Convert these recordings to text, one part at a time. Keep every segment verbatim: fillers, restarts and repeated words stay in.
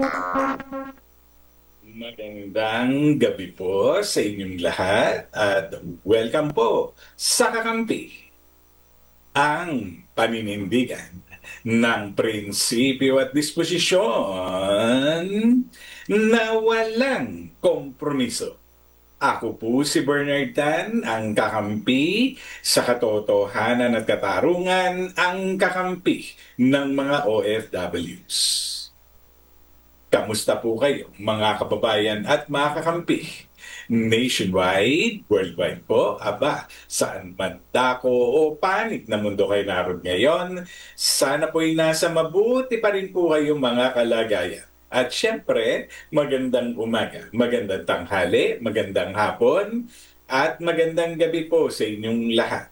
Magandang gabi po sa inyong lahat at welcome po sa Kakampi, ang paninindigan ng prinsipyo at disposisyon na walang kompromiso. Ako po si Bernard Tan, ang kakampi sa katotohanan at katarungan, ang kakampi ng mga O F Ws. Kamusta po kayo, mga kababayan at mga kakampi? Nationwide, worldwide po, aba, saan man dako o panig na mundo kayo naroon ngayon, sana po'y nasa mabuti pa rin po kayong mga kalagayan. At syempre, magandang umaga, magandang tanghali, magandang hapon, at magandang gabi po sa inyong lahat.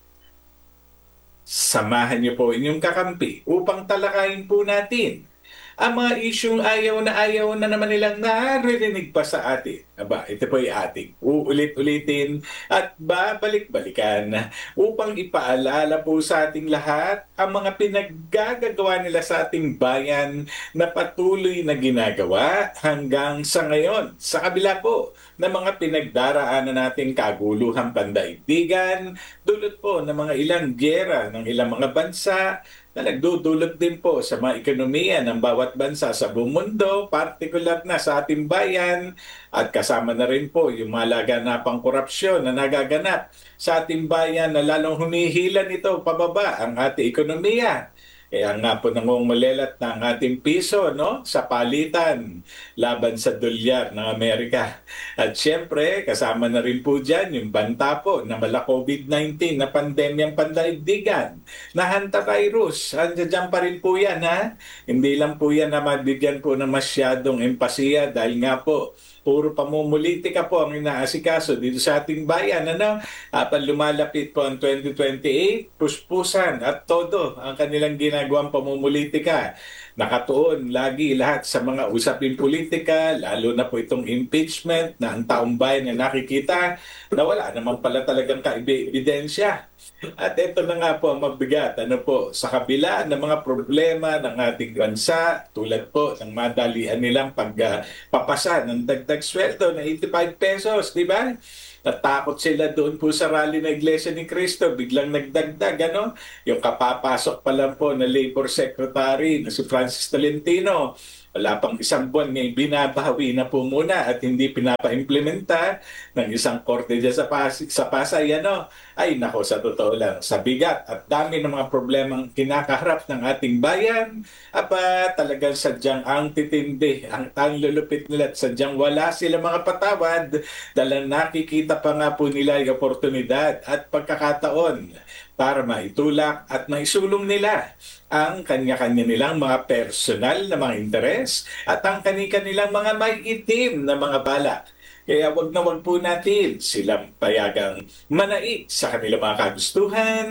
Samahan niyo po inyong kakampi upang talakayin po natin ang mga isyung ayaw na ayaw na naman nilang naririnig pa sa atin. Aba, ito po ay ating uulit-ulitin at babalik-balikan upang ipaalala po sa ating lahat ang mga pinaggagawa nila sa ating bayan na patuloy na ginagawa hanggang sa ngayon. Sa kabila po ng mga pinagdaraanan nating kaguluhang pandaigdigan, dulot po ng mga ilang giyera ng ilang mga bansa, na nagdudulot din po sa mga ekonomiya ng bawat bansa sa buong mundo, partikular na sa ating bayan, at kasama na rin po yung mga laganapang korupsyon na nagaganap sa ating bayan na lalong humihila nito pababa ang ating ekonomiya. Kaya nga po nangungumulelat na ang ating piso, no, sa palitan laban sa dolyar ng Amerika. At syempre, kasama na rin po dyan yung banta po na mala COVID nineteen na pandemyang pandaigdigan na hantavirus. Andiyan pa rin po yan, ha? Hindi lang po yan na mabigyan po ng masyadong empasiya dahil nga po, puro pamumulitika po ang inaasikaso dito sa ating bayan. Ano? Habang lumalapit po ang twenty twenty-eight, puspusan at todo ang kanilang ginagawang pamumulitika. Nakatuon lagi lahat sa mga usapin politika, lalo na po itong impeachment na ang taong bayan na nakikita na wala naman pala talagang kaibidensya. At ito na nga po ang mabigat, ano po, sa kabila ng mga problema ng ating bansa, tulad po ng madalian nilang pagpapasa ng dagdag sweldo na eighty-five pesos, di ba? Natakot sila doon po sa rally na Iglesia ni Cristo, biglang nagdagdag, ano? Yung kapapasok pa lang po na Labor Secretary na si Francis Tolentino, wala pang isang buwan ngayon, binabawi na po muna at hindi pinapa-implementa ng isang korte dyan sa, Pasig, sa Pasay. Ano? Ay nako, sa totoo lang, sa bigat at dami ng mga problemang kinakaharap ng ating bayan, aba talagang sadyang ang titindi, ang tanglulupit nila at sadyang wala sila mga patawad dahil nakikita pa nga po nila yung oportunidad at pagkakataon para maitulak at maisulong nila ang kanya-kanya nilang mga personal na mga interes at ang kani-kanilang mga maiitim na mga balak. Kaya wag na wag po natin silang payagang manaig sa kanilang mga kagustuhan.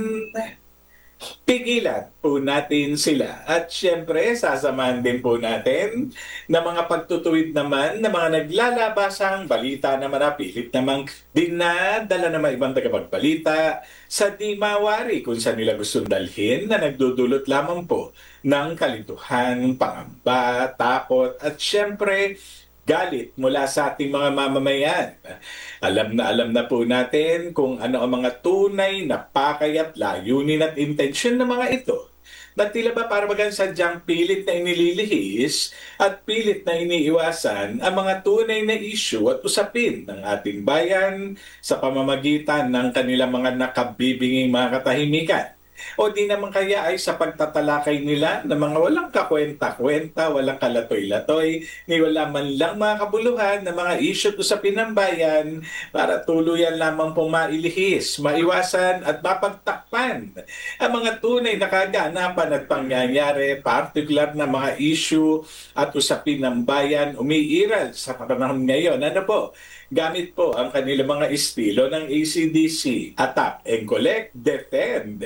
Pigilan po natin sila. At syempre, sasamahan din po natin na mga pagtutuwid naman na mga naglalabasang balita na manapilit namang dinadala na mga ibang tagapagbalita sa di mawari kung saan nila gustong dalhin na nagdudulot lamang po ng kalituhan, pangamba, takot at syempre galit mula sa ating mga mamamayan. Alam na alam na po natin kung ano ang mga tunay na pakay at layunin at intensyon ng mga ito na tila ba para bagang sadyang pilit na inililihis at pilit na iniiwasan ang mga tunay na issue at usapin ng ating bayan sa pamamagitan ng kanilang mga nakabibinging mga katahimikan. O di naman kaya ay sa pagtatalakay nila ng mga walang kakwenta-kwenta, walang kalatoy-latoy, ni wala man lang mga kabuluhan ng mga issue at usapin ng bayan para tuluyan lamang pong mailihis, maiwasan at mapagtakpan ang mga tunay na kaganapan at pangyayari, partikular na mga issue at usapin ng bayan umiiral sa panahon ngayon. Ano po? Gamit po ang kanilang mga estilo ng A C D C, attack and collect, defend and collect,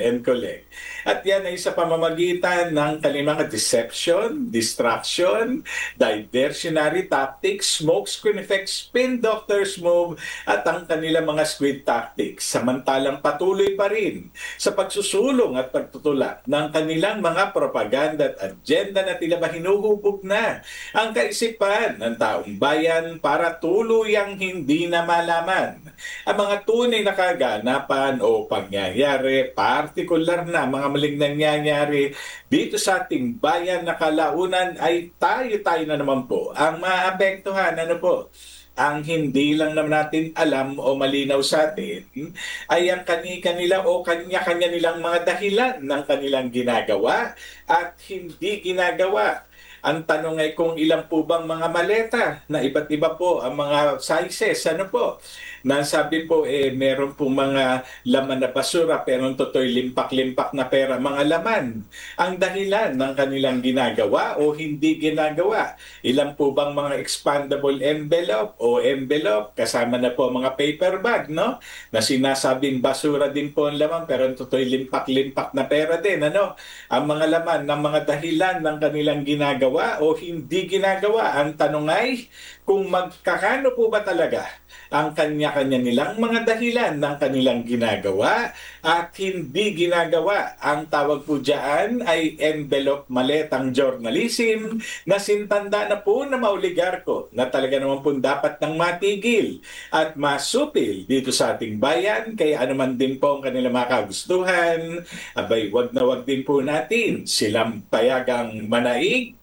COMELEC. At yan ay sa pamamagitan ng kanilang mga deception, distraction, diversionary tactics, smokescreen effect, spin doctor's move, at ang kanilang mga squid tactics. Samantalang patuloy pa rin sa pagsusulong at pagtutulak ng kanilang mga propaganda at agenda na tila ba hinuhubog na ang kaisipan ng taong bayan para tuluyang hindi na malaman ang mga tunay na kaganapan o pangyayari, partikular na mga maling nangyayari dito sa ating bayan na kalaunan ay tayo-tayo na naman po ang maapektuhan. Ano po? Ang hindi lang naman natin alam o malinaw sa atin ay ang kani-kanila o kanya-kanya nilang mga dahilan ng kanilang ginagawa at hindi ginagawa. Ang tanong ay kung ilang po bang mga maleta na iba't iba po ang mga sizes. Ano po? Nasabi po eh meron po mga laman na basura pero ang totoo limpak-limpak na pera, mga laman. Ang dahilan ng kanilang ginagawa o hindi ginagawa. Ilan po bang mga expandable envelope o envelope kasama na po mga paper bag, no? Na sinasabing basura din po ang laman pero ang totoo limpak-limpak na pera din, ano? Ang mga laman ng mga dahilan ng kanilang ginagawa o hindi ginagawa. Ang tanong ay kung magkakano po ba talaga ang kanya-kanya nilang mga dahilan ng kanilang ginagawa at hindi ginagawa. Ang tawag po dyan ay envelope maletang journalism na sintanda na po na maoligarko na talaga naman po dapat nang matigil at masupil dito sa ating bayan. Kaya anuman din po ang kanilang mga kagustuhan, abay wag na wag din po natin silang payagang manaig.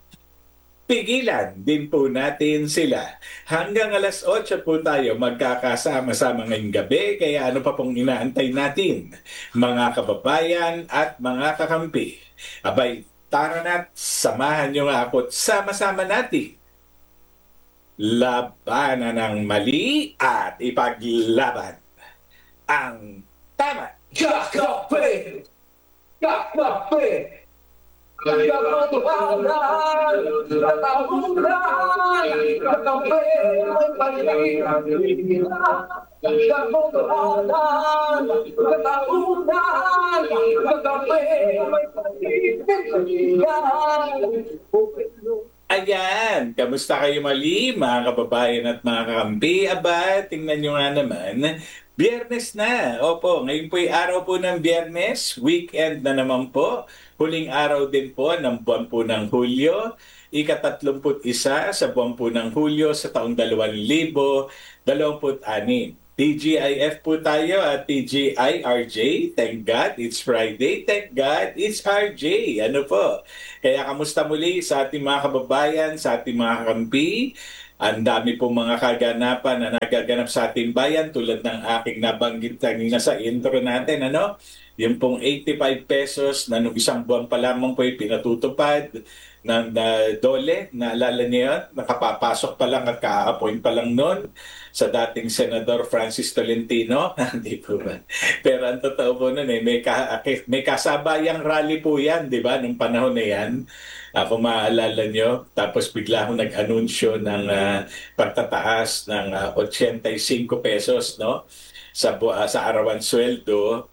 Pigilan din po natin sila. Hanggang alas otso po tayo magkakasama-sama ngayong gabi. Kaya ano pa pong inaantay natin, mga kababayan at mga kakampi? Abay, tara na't samahan niyo nga ako at sama-sama natin labanan ng mali at ipaglaban ang tama. Kakape! Kakape! Katotohanan, katahunan, kakape may paligid. Katotohanan, katahunan, kakape may paligid. Ayan, kamusta kayo mali, mga kababayan at mga kakampi? Aba, tingnan nyo nga naman, Biyernes na. Opo, ngayon po ay araw po ng Biyernes, weekend na naman po. Huling araw din po ng buwan po ng Hulyo, ikatatlumput isa sa buwan po ng Hulyo sa taong dalawang libo, dalawamput anim. T G I F po tayo at T G I R J. Thank God, it's Friday. Thank God, it's R J. Ano po? Kaya kamusta muli sa ating mga kababayan, sa ating mga kampi? Ang dami pong mga kaganapan na nagaganap sa ating bayan tulad ng aking nabanggit kanina sa intro natin. Ano? Yung pong eighty-five pesos na nung isang buwan pa lamang po ay pinatutupad ng uh, dole. Naalala niyo yun? Nakapapasok pa lang at ka-appoint pa lang noon sa dating Senador Francis Tolentino. Hindi po ba? Pero ang totoo po nun eh, may, ka, may kasabayang rally po yan, di ba? Nung panahon na yan. Uh, kung maaalala nyo, tapos bigla akong nag-anunsyo ng uh, pagtataas ng uh, eighty-five pesos, no? Sa, uh, sa arawan sweldo,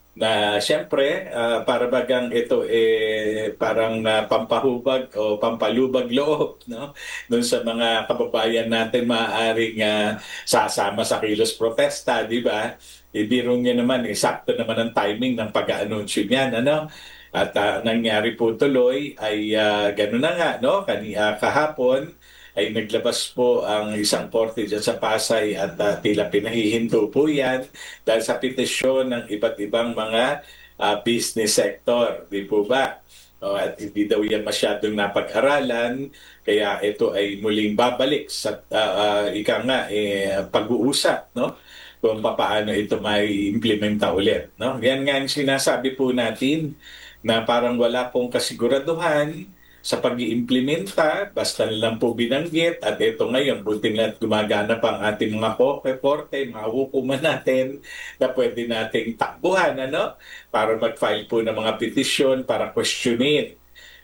na siyempre uh, para bagang ito eh parang uh, pampahubag o pampalubag loob, no, doon sa mga kababayan natin maaaring uh, sasama sa kilos protesta, di ba? Ibiro niya naman eh, sakto naman ang timing ng pag-aanunsyo niyan, ano? At uh, nangyari po tuloy ay uh, gano'n na nga, no? Kani uh, kahapon ay naglabas po ang isang korte dyan sa Pasay at uh, tila pinahihinto po yan dahil sa petisyon ng iba't ibang mga uh, business sector. Di po ba? O, at hindi daw yan masyadong napag-aralan, kaya ito ay muling babalik sa uh, uh, ika nga, eh, pag-uusap, no? Kung paano ito may implementa ulit. No? Yan nga ang sinasabi po natin na parang wala pong kasiguraduhan sa pag-iimplementa, basta lang po binanggit, at ito ngayon, buti na gumagana pa ang ating mga korte, mga hukuman natin na pwede nating takbuhan, ano? Para mag-file po ng mga petisyon, para questionin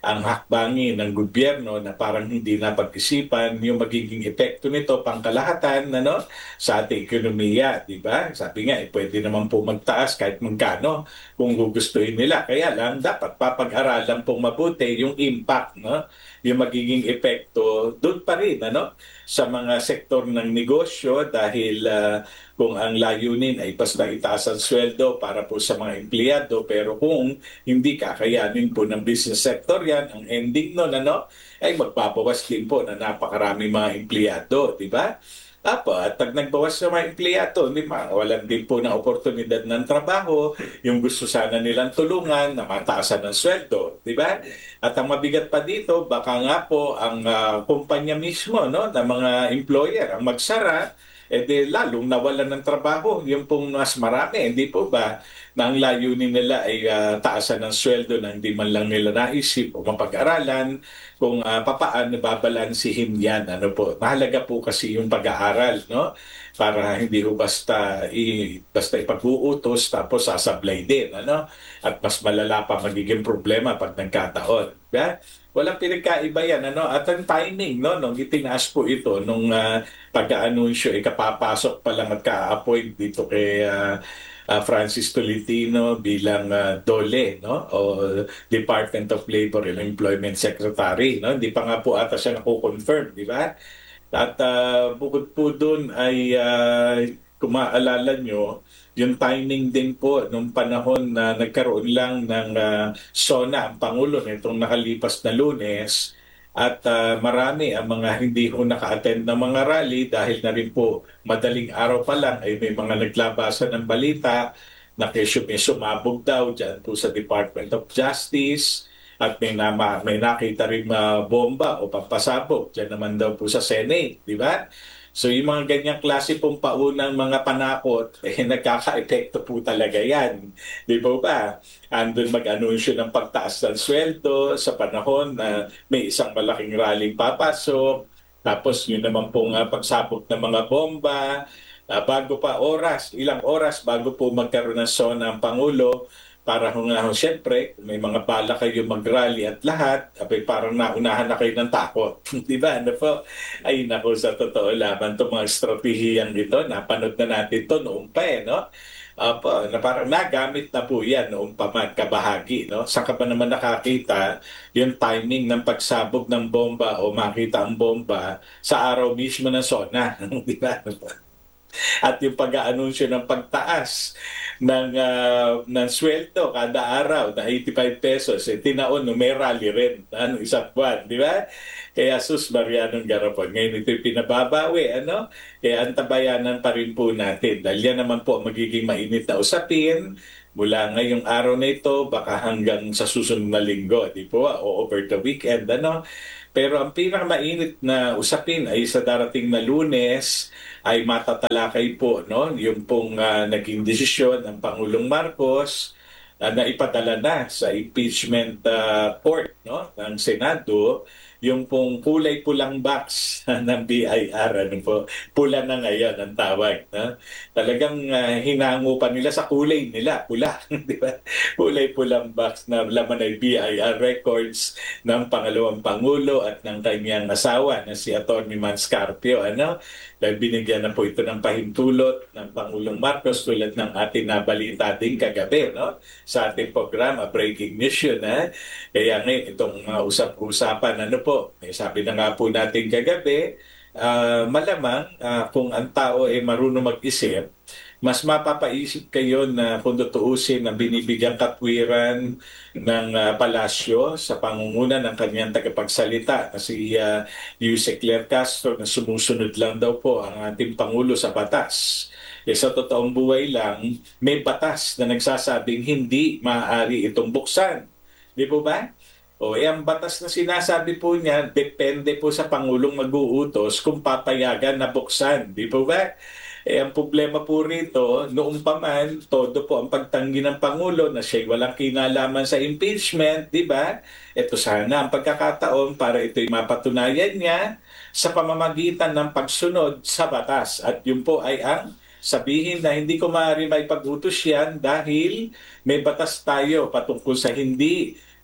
ang hakbangin ng gobyerno na parang hindi napag-isipan yung magiging epekto nito pangkalahatan ano, sa ating ekonomiya, di ba? Sabi nga, eh, pwede naman po magtaas kahit magkano kung gugustuhin nila. Kaya lang, dapat papag-aralan pong mabuti yung impact, no? Yung magiging epekto doon pa rin, ano? Sa mga sektor ng negosyo dahil ah, kung ang layunin ay basta itaas ang sweldo para po sa mga empleyado, pero kung hindi kakayanin po ng business sector yan, ang ending nun, ano, ay magbabawas din po na napakarami mga empleyado, di ba? Apo, at pag nagbawas sa mga empleyado, di ba, walang din po na oportunidad ng trabaho, yung gusto sana nilang tulungan na mataasan ng sweldo, di ba? At ang mabigat pa dito, baka nga po ang ah, kumpanya mismo, no, ng mga employer, ang magsara, eh di lalong nawalan ng trabaho. Yung pong mas marami, hindi po ba, na ang layunin nila ay ah, taasan ng sweldo na hindi man lang nila naisip o mapag-aralan kung uh, papaano babalansihin yan. Ano po, mahalaga po kasi yung pag-aaral, no? Para hindi ho basta, i, basta ipag-uutos tapos sasablay din, ano? At mas malala pa magiging problema pag nagkataon. Yeah? Walang pinagkaiba yan, ano? At ang timing, no? Nung itinaas po ito, nung uh, pag-aanunsyo, ikapapasok pa lang at ka-appoint dito kay uh, uh, Francis Tolentino bilang uh, DOLE, no? O Department of Labor and Employment Secretary, no? Hindi pa nga po ata siya nako-confirm, di ba? At uh, bukod po doon ay uh, kung maalala nyo, yung timing din po nung panahon na nagkaroon lang ng uh, SONA ang Pangulo nitong nakalipas na Lunes at uh, marami ang mga hindi ho naka-attend ng mga rally dahil na rin po madaling araw pa lang ay may mga naglabasan ng balita na kesyo may sumabog daw dyan po sa Department of Justice at may, nama, may nakita rin uh, bomba o pampasabog dyan naman daw po sa Senate, di ba? So yung mga ganyang klase pong paunang mga panakot, eh nagkaka-epekto po talaga yan. Di ba ba? Andun mag-anunsyo ng pagtaas ng sweldo sa panahon na may isang malaking rallying papasok, tapos yun naman pong uh, pagsabog ng mga bomba, uh, bago pa oras, ilang oras bago po magkaroon ng SONA ang Pangulo, para kung nga, siyempre, may mga bala kayo mag-rally at lahat, abay parang naunahan na kayo ng takot. Di ba? Ano po? Ay, naku, sa totoo laban itong mga estratehiyang ito, napanood na natin ito noong pa eh, no? Apo, na parang nagamit na po yan noong pa man kabahagi, no? Saan ka ba naman nakakita yung timing ng pagsabog ng bomba o makita ang bomba sa araw mismo ng SONA? Di ba? At yung pag-aanunsyo ng pagtaas ng uh, ng sweldo kada araw na eighty-five pesos, eh, tinaon no, may rally rin ano, isang buwan, di ba? Kaya sus Marianong Garapon, ngayon ito'y pinababawi, ano? Kaya antabayanan pa rin po natin dahil yan naman po ang magiging mainit na usapin mula ngayong araw na ito baka hanggang sa susunod na linggo, di po? O over the weekend, ano? Pero ang pinakamainit na usapin ay sa darating na Lunes ay matatalakay po no yung pong ah, naging desisyon ng Pangulong Marcos ah, na ipadala na sa impeachment ah, court no ng Senado yung pong kulay pulang box ng B I R ano po pula na ngayon ang tawag no talagang ah, hinango pa nila sa kulay nila pula di ba kulay pulang box na laman ay B I R records ng pangalawang pangulo at ng kanyang asawa na si Atty. Manscarpio ano dahil binigyan na po ito ng pahintulot ng Pangulong Marcos tulad ng ating nabalita din kagabi no? Sa ating programa, Breaking News yun. Ha? Kaya ngayon itong uh, usap-usapan, ano po, may sabi na nga po natin kagabi, uh, malamang uh, kung ang tao ay marunong mag-isip, mas mapapaisip kayo na kung tutuusin na binibigyang katwiran ng uh, palasyo sa pangunguna ng kanyang tagapagsalita na si uh, Yusek Claire Castro na sumusunod lang daw po ang ating Pangulo sa batas. Eh, sa totoong buhay lang, may batas na nagsasabing hindi maaari itong buksan. Di po ba? O eh, ang batas na sinasabi po niya, depende po sa Pangulong mag-uutos kung papayagan na buksan. Di po ba? Eh, ang problema po rito, noong pa man, todo po ang pagtanggi ng Pangulo na siya'y walang kinalaman sa impeachment, di ba? Ito sana ang pagkakataon para ito'y mapatunayan niya sa pamamagitan ng pagsunod sa batas. At yun po ay ang sabihin na hindi ko maaari may pag-utos yan dahil may batas tayo patungkol sa hindi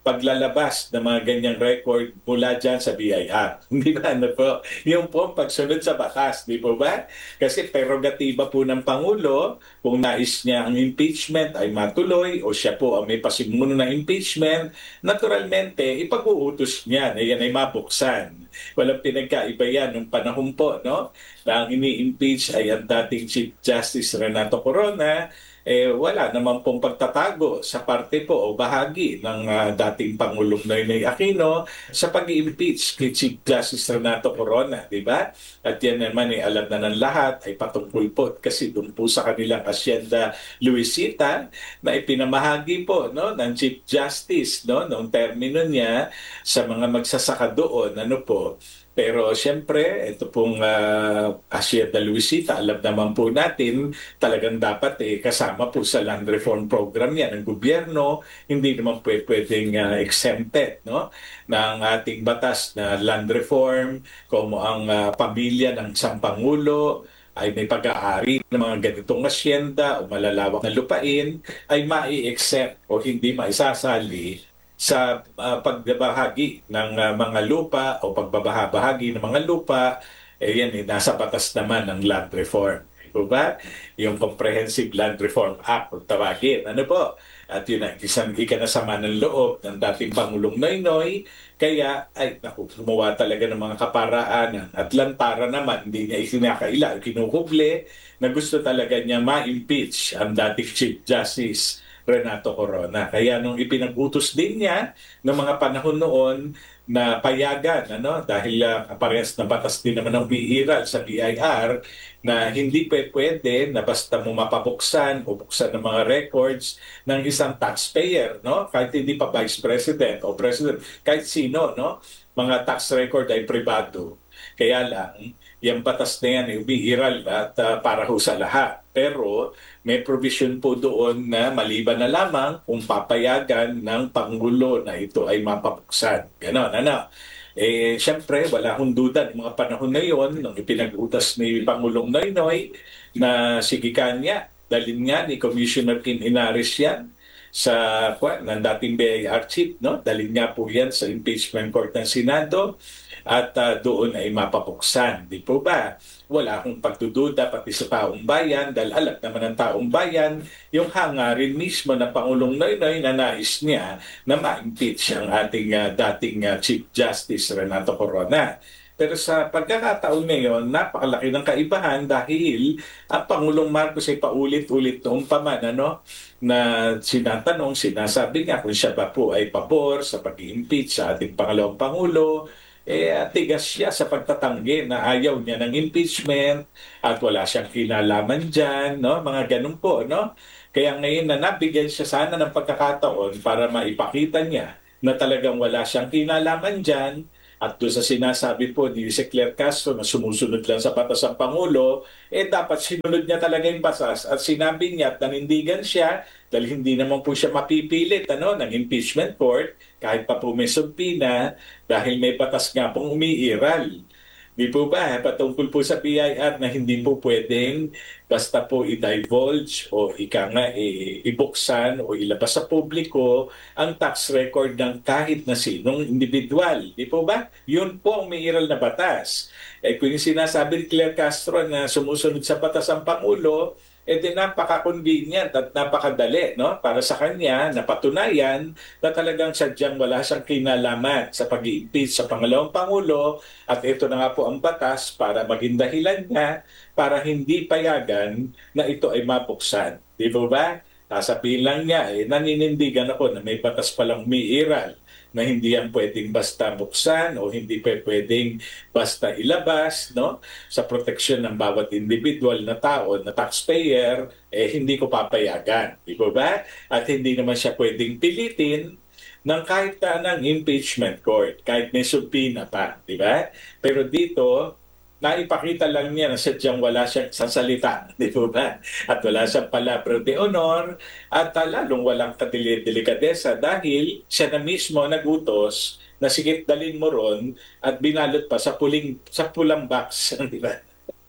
paglalabas ng mga ganyang record mula dyan sa B I R. Hindi ba ano po? Yung po pagsunod sa batas, di po ba? Kasi prerogatiba po ng Pangulo, kung nais niya ang impeachment ay matuloy o siya po ang may pasimuno ng impeachment, naturalmente, ipag-uutos niya na yan ay mabuksan. Walang pinagkaiba yan nung panahon po, no? Na ang ini-impeach ay ang dating Chief Justice Renato Corona, eh wala naman pong pagtatago sa parte po o bahagi ng ah, dating Pangulong Noynoy Aquino sa pag-impeach kay Chief Justice Renato Corona, di ba? At yan naman ay alam na ng lahat, ay patungkol po kasi doon po sa kanilang Hacienda Luisita na ipinamahagi po no ng Chief Justice no noong termino niya sa mga magsasaka doon, ano po. Pero siyempre, ito pong uh, Hacienda Luisita, alam naman po natin, talagang dapat eh, kasama po sa land reform program yan ng gobyerno, hindi naman po pwedeng uh, exempted no? ng ating batas na land reform, kung ang uh, pamilya ng isang Pangulo ay may pag-aari ng mga ganitong asyenda o malalawak na lupain, ay mai-exempt o hindi maisasali sa uh, pagbabahagi ng uh, mga lupa o pagbabahagi ng mga lupa, eh yan eh, nasa batas naman ng land reform. Diba ba? Yung Comprehensive Land Reform Act, kung tawagin. Ano po? At yun ang isang ikanasama ng loob ng dating Pangulong Noynoy. Kaya, ay, naku, gumawa talaga ng mga kaparaanan. At lantara naman, hindi niya isinakaila, kinukuble na gusto talaga niya ma-impeach ang dating Chief Justice Renato Corona. Kaya nung ipinag-utos din niya ng mga panahon noon na payagan, ano, dahil uh, parehas na batas din naman ng biiral sa B I R na hindi pwede na basta mo mapabuksan o buksan ng mga records ng isang taxpayer, no? Kahit hindi pa Vice President o President, kahit sino, no? Mga tax record ay pribado. Kaya lang, yung batas na yan ay umiiral at uh, para ho sa lahat. Pero may provision po doon na maliban na lamang kung papayagan ng Pangulo na ito ay mapabuksan. Ganon, ano? Eh, siyempre, wala akong duda ng mga panahon na yon nung ipinag-utas ni Pangulong Noynoy na sige kanya, dalhin nga ni Commissioner Kim Inares yan sa kwa, ng dating B I R chief, no? Dalhin nga po yan sa impeachment court ng Senado at uh, doon ay mapapuksan. Di po ba? Wala akong pagdududa pati sa taong bayan dahil alam naman ng taong bayan yung hangarin mismo ng Pangulong Noynoy na nais niya na ma-impeach ang ating uh, dating uh, Chief Justice Renato Corona. Pero sa pagkakataon ngayon, napakalaki ng kaibahan dahil ang Pangulong Marcos ay paulit-ulit noong paman, ano, na sinatanong, sinasabi nga kung siya ba po ay pabor sa pag-impeach sa ating pangalawang Pangulo, eh tigas siya sa pagtatanggi na ayaw niya ng impeachment at wala siyang kinalaman dyan, no? Mga ganun po, no? Kaya ngayon na nabigyan siya sana ng pagkakataon para maipakita niya na talagang wala siyang kinalaman dyan. At doon sa sinasabi po ni si Claire Castro na sumusunod lang sa batas ang Pangulo, eh dapat sinunod niya talaga yung batas at sinabi niya at nanindigan siya dahil hindi naman po siya mapipilit ano, ng impeachment court kahit pa po may subpina dahil may batas nga pong umiiral. Di po ba? Patungkol po sa B I R na hindi po pwedeng basta po i-divulge o ika nga i- ibuksan o ilabas sa publiko ang tax record ng kahit na sinong individual. Di po ba? Yun po ang may iral na batas. Eh kung yung sinasabi ni Claire Castro na sumusunod sa batas ang Pangulo, eh di napaka-convenient at napakadali no? Para sa kanya na patunayan na talagang sadyang wala siyang kinalaman sa pag-i-impeach sa pangalawang Pangulo at ito na nga po ang batas para maging dahilan niya para hindi payagan na ito ay mabuksan. Di ba ba? Sasabihin lang niya, eh, naninindigan ako na may batas palang umiiral na hindi yan pwedeng basta buksan o hindi pa pwedeng basta ilabas no sa proteksyon ng bawat individual na tao na taxpayer, eh hindi ko papayagan. Di ba ba? At hindi naman siya pwedeng pilitin ng kahit anong impeachment court, kahit may subpoena pa. Di ba? Pero dito, naipakita lang niya na sadyang wala siyang sasalita, di ba ba? At wala siyang palabra de honor at uh, lalong walang kadelikadesa dahil siya na mismo nagutos na sige dalhin mo ron at binalot pa sa puling sa pulang box, di ba?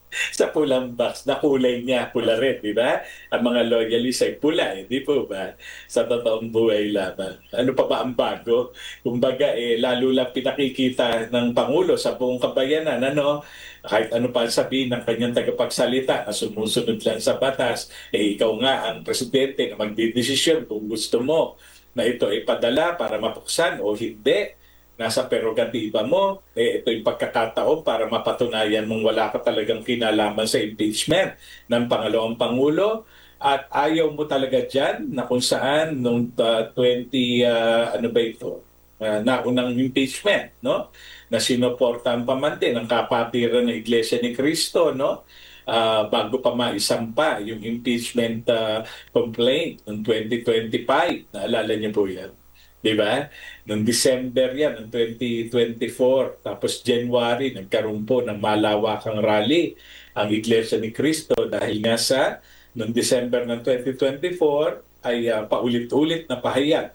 sa pulang box na kulay niya, pula rin, di ba? Ang mga loyalists ay pula, eh, di po ba? Sa totoong buhay lamang. Ano pa ba ang bago? Kumbaga, eh, lalo lang pinakikita ng Pangulo sa buong kabayanan, ano? Kahit ano pa ang sabihin ng kanyang tagapagsalita na sumusunod lang sa batas, eh ikaw nga ang presidente na magdidesisyon kung gusto mo na ito ay padala para mapuksan o hindi. Nasa prerogatiba mo, eh, ito yung pagkakataon para mapatunayan mong wala ka talagang kinalaman sa impeachment ng pangalawang Pangulo at ayaw mo talaga dyan na kung saan nung uh, twenty, uh, ano ba ito, uh, naunang impeachment, no? Na sinuportahan pa man din ang kapatiran ng Iglesia ni Cristo, no? Uh, bago pa maisampa yung impeachment uh, complaint noong twenty twenty-five. Naalala niyo po yan? Di ba? Noong December yan, noong twenty twenty-four, tapos January, nagkaroon po ng malawakang rally ang Iglesia ni Cristo dahil nga sa noong December ng twenty twenty-four ay uh, paulit-ulit na pahayag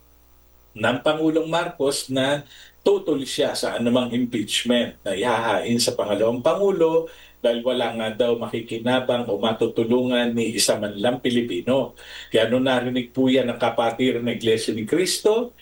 ng Pangulong Marcos na totally siya sa anumang impeachment na ihahain sa pangalawang Pangulo dahil wala nga daw makikinabang o matutulungan ni isa man lang Pilipino. Kaya nung narinig po yan ng kapatiran ng Iglesia ni Cristo,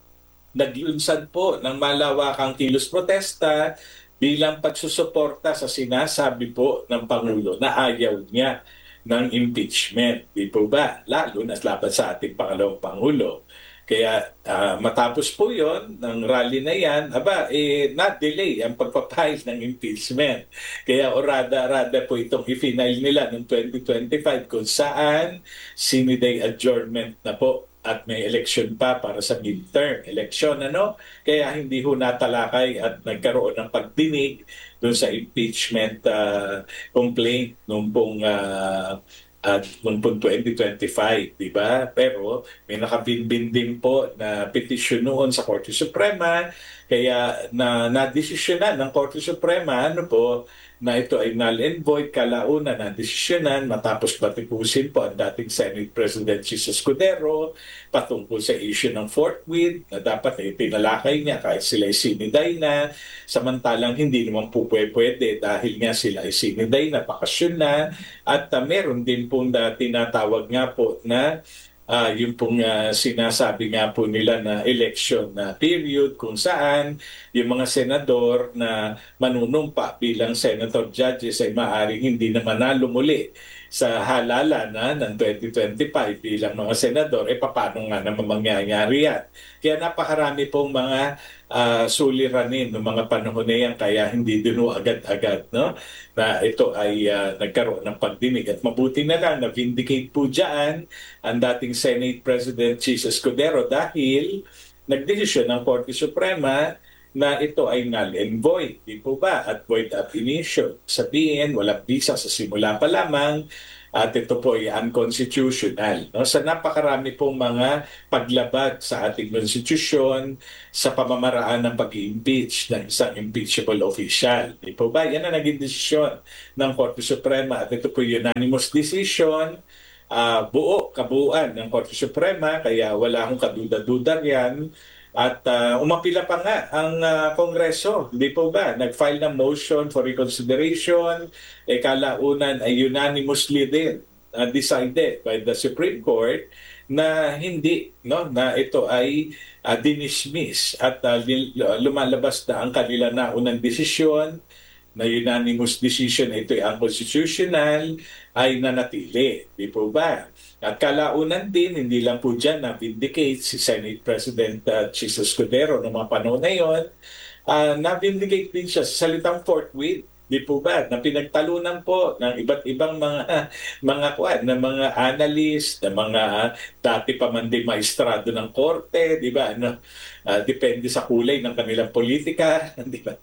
naglunsad po ng malawakang kilos protesta bilang pagsusuporta sa sinasabi po ng Pangulo na ayaw niya ng impeachment. Di po ba? Lalo na laban sa ating pangalawang Pangulo. Kaya uh, matapos po yon ng rally na yan, aba, eh, na-delay ang pagpapile ng impeachment. Kaya orada-orada po itong i-final nila noong twenty twenty-five kung saan sine-day adjournment na po at may election pa para sa midterm election. Ano? Kaya hindi ho natalakay at nagkaroon ng pagdinig doon sa impeachment uh, complaint noong pong uh, at noong pong twenty twenty-five, di ba? Pero may nakabinbin din po na petisyon noon sa Korte Suprema, kaya na nadesisyonan ng Korte Suprema, ano po, na ito ay null and void, kalauna na desisyonan matapos batikusin po ang dating Senate President Jesus Escudero patungkol sa issue ng forthwith na dapat ay pinalakay niya kahit sila ay siniday na, samantalang hindi naman po pwede dahil nga sila ay siniday na, bakasyon na, at uh, meron din pong na tinatawag nga po na uh, yung pong uh, sinasabi nga po nila na election na period kung saan yung mga senador na manunumpa bilang senator judges ay maaaring hindi na manalo muli sa halalan na ng twenty twenty-five bilang mga senador, eh paano nga naman mangyayari yan? Kaya napakarami pong mga uh, suliranin ng mga panahon na yan, kaya hindi din agad-agad, no? Na ito ay uh, nagkaroon ng pagdinig. At mabuti na lang na vindicate po dyan ang dating Senate President Jesus Escudero dahil nagdesisyon ng Korte Suprema na ito ay null and void. Di po ba? At void ab initio. Sabihin, walang bisa sa simula pa lamang at ito po ay unconstitutional. No? Sa napakarami pong mga paglabag sa ating konstitusyon sa pamamaraan ng pag-impeach ng isang impeachable official. Di po ba? Yan ang naging desisyon ng Korte Suprema at ito po unanimous decision. Uh, buo, kabuuan ng Korte Suprema, kaya wala akong kaduda-duda yan. At uh, umapila pa nga ang uh, Kongreso, di po ba? Nag-file ng motion for reconsideration, eh kalaunan ay unanimously din uh, decided by the Supreme Court na hindi, no, na ito ay uh, dinismiss at uh, lumalabas na ang kanila naunang desisyon na unanimous decision ito ay unconstitutional ay nanatili. Di po ba? At kalaunan din, hindi lang po dyan na-vindicate si Senate President uh, Jesus Escudero noong mga panahon na yun, uh, na-vindicate din siya sa salitang forthwith. Di po ba? Na pinagtalunan po ng iba't ibang mga mga kuan, ng mga analyst, ng mga uh, dati pa man din maestrado ng korte, di ba? Ano, uh, depende sa kulay ng kanilang politika, di ba?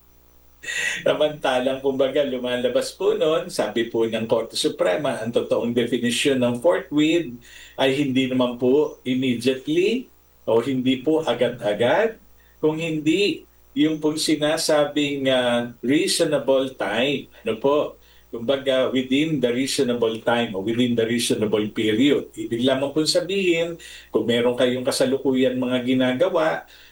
Samantalang, kumbaga, lumalabas po noon, sabi po ng Korte Suprema, ang totoong definition ng forthwith ay hindi naman po immediately o hindi po agad-agad, kung hindi yung pong sinasabing uh, reasonable time. Ano po? Kumbaga, within the reasonable time o within the reasonable period. Ibig lamang po sabihin, kung meron kayong kasalukuyan mga ginagawa,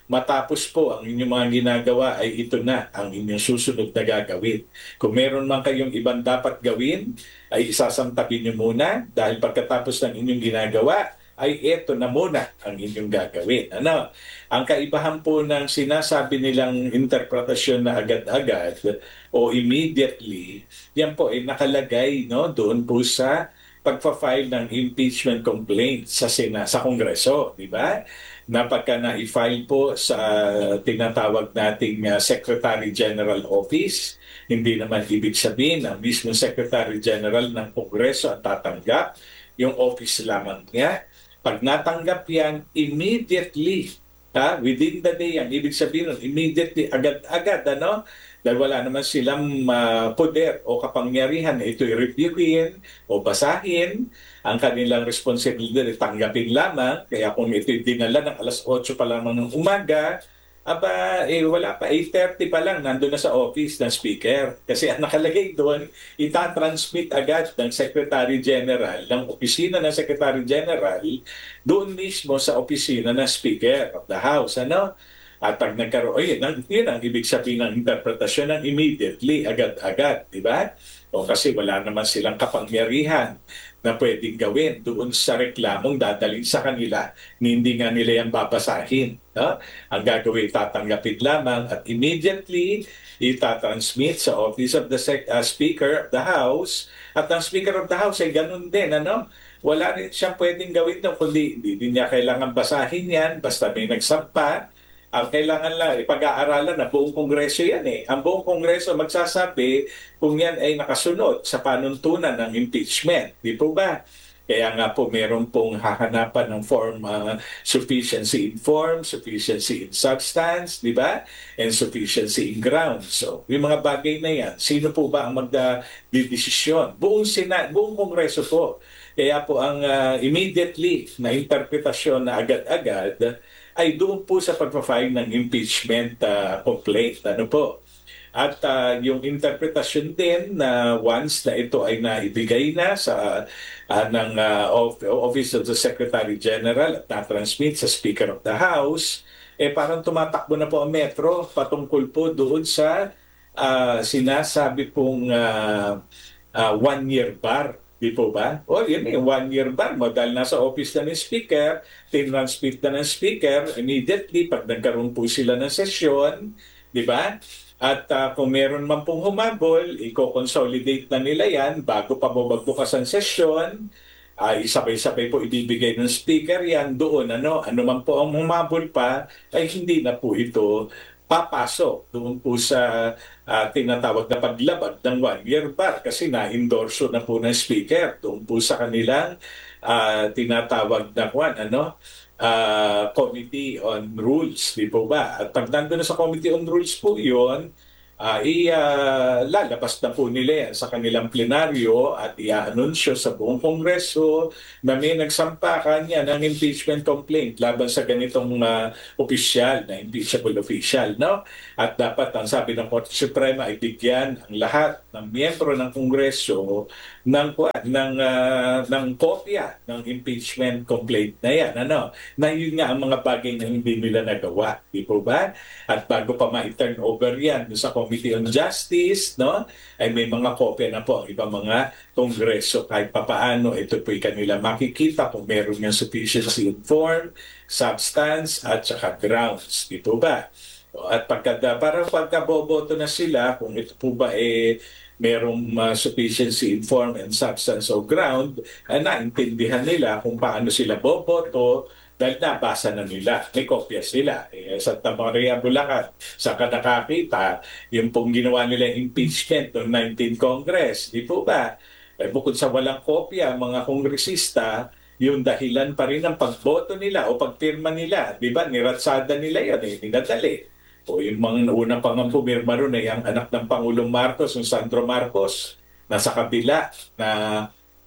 matapos po ang inyong mga ginagawa ay ito na ang inyong susunod na gagawin. Kung meron man kayong ibang dapat gawin, ay isasantabi nyo muna dahil pagkatapos ng inyong ginagawa, ay ito na muna ang inyong gagawin. Ano? Ang kaibahan po ng sinasabi nilang interpretasyon na agad-agad o immediately, yan po ay nakalagay no, doon po sa pagpa-file ng impeachment complaint sa Sena, sa Kongreso, di ba? Na pagka na-file po sa tinatawag nating uh, Secretary General Office, hindi naman ibig sabihin na mismo Secretary General ng Kongreso ang tatanggap, yung office lamang niya. Pag natanggap yan, immediately, ha, within the day yan, ibig sabihin nun, immediately, agad-agad, ano? Dahil wala naman silang uh, poder o kapangyarihan na ito'y reviewin o basahin. Ang kanilang responsibilidad ay tanggapin lamang. Kaya kung ito'y dinala ng alas otso pa lamang ng umaga, aba, eh, wala pa, eight thirty pa lang, nandun na sa office ng speaker. Kasi ang nakalagay doon, itatransmit agad ng Secretary General, ng opisina ng Secretary General, doon mismo sa opisina ng Speaker of the House. Ano? At pag nagkaroon, oh, yun, ang, yun ang ibig sabihin ng interpretasyon ng immediately, agad-agad, di ba? O kasi wala naman silang kapangyarihan na pwedeng gawin doon sa reklamong dadalhin sa kanila, hindi nga nila yung babasahin. No? Ang gagawin, tatanggapin lamang at immediately itatransmit sa Office of the Sec- uh, Speaker of the House. At ang Speaker of the House ay ganun din, ano? Wala rin siyang pwedeng gawin doon, kundi hindi niya kailangan basahin yan, basta may nagsampa. Ang kailangan lang, ipag-aaralan na buong Kongreso yan eh. Ang buong Kongreso magsasabi kung yan ay nakasunod sa panuntunan ng impeachment. Di po ba? Kaya nga po meron pong hahanapan ng form uh, sufficiency in form, sufficiency in substance, di ba? And sufficiency in grounds. So, yung mga bagay na yan, sino po ba ang magdidesisyon? Buong, Sina- buong Kongreso po. Kaya po ang uh, immediately na interpretasyon na agad-agad ay doon po sa pagpa-file ng impeachment uh, complaint. Ano po? At uh, yung interpretasyon din na once na ito ay naibigay na sa uh, ng uh, Office of the Secretary General at na-transmit sa Speaker of the House, eh parang tumatakbo na po ang metro patungkol po doon sa uh, sinasabi pong uh, uh, one-year bar. Di po ba? O yun yung one-year ban mo dahil nasa office na ng speaker, tinransmit na ng speaker, immediately pag nagkaroon po sila ng sesyon, di ba? At uh, kung meron man pong humabol, i-consolidate na nila yan bago pa mo magbukas ang sesyon, ay uh, sabay-sabay po ibibigay ng speaker yan doon. Ano, ano man po ang humabol pa, ay hindi na po ito papasok doon po sa uh, tinatawag na paglabag ng one-year bar kasi na-endorso na po ng speaker doon po sa kanilang uh, tinatawag na kwan, ano, uh, Committee on Rules, di po ba? At pag nandun na sa Committee on Rules po yun, uh, ilalabas uh, na po nila yan sa kanilang plenaryo at i-anunsyo sa buong Kongreso na may nagsampa kanya ng impeachment complaint laban sa ganitong uh, opisyal, na impeachable official. No? At dapat, ang sabi ng Korte Suprema, ay bigyan ang lahat ng miyembro ng Kongreso ng, ng, uh, ng kopya ng impeachment complaint na yan. Ano? Na yun nga ang mga bagay na hindi nila nagawa. Di po ba? At bago pa ma-turn over yan sa Committee on Justice, no, ay may mga kopya na po ang ibang mga kongreso. Kahit papaano, ito po'y kanila makikita kung meron ng sufficiency in form, substance, at saka grounds. Di po ba? At pagka, para pagkaboboto na sila, kung ito po ba eh, merong uh, sufficiency in form and substance o ground, ay naintindihan nila kung paano sila boboto dahil nabasa na nila, may kopya sila. Eh, Santa Maria, Bulacan, sa nakakita, yung pong ginawa nila impeachment ng nineteenth Congress, di po ba? Eh, bukod sa walang kopya, mga kongresista, yung dahilan pa rin ng pagboto nila o pagpirma nila, di ba? Niratsada nila yan, eh, ninadali. O yung mga unang pang pumirma ron ay ang anak ng Pangulong Marcos, yung Sandro Marcos, nasa kabila na